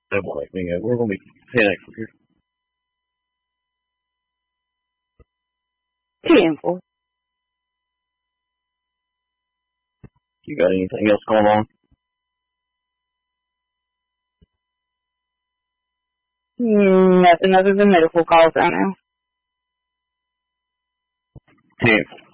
like me. We're going to be panicked here. 10-4. You got anything else going on? Nothing other than medical calls right now. 10.